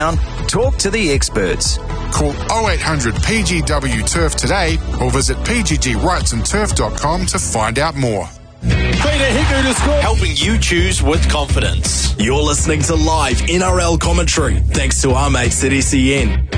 Talk to the experts. Call 0800 PGW Turf today or visit pggwrightsandturf.com to find out more. Peter Hiku to score. Helping you choose with confidence. You're listening to live NRL commentary thanks to our mates at SEN.